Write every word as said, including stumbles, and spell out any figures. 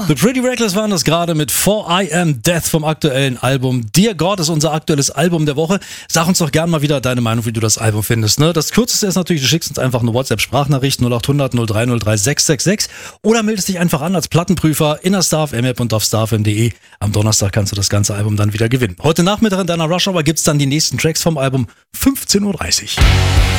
genau. The Pretty Reckless waren das gerade mit For I Am Death vom aktuellen Album Dear God ist unser aktuelles Album der Woche. Sag uns doch gerne mal wieder deine Meinung, wie du das Album findest. Ne? Das kürzeste ist natürlich, du schickst uns einfach eine WhatsApp-Sprachnachricht null acht hundert null drei null drei sechs sechs sechs oder meldest dich einfach an als Plattenprüfer in der Star F M App und auf starfm punkt de. Am Donnerstag kannst du das ganze Album dann wieder gewinnen. Heute Nachmittag in deiner Rush Hour gibt's dann die nächsten Tracks vom Album fünfzehn Uhr dreißig.